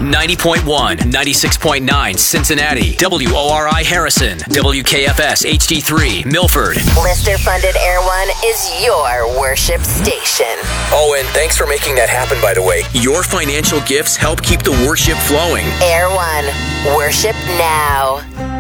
90.1, 96.9 Cincinnati, WORI Harrison, WKFS HD3 Milford. Listener-funded Air One is your worship station. Oh, and thanks for making that happen, by the way. Your financial gifts help keep the worship flowing. Air One, worship now.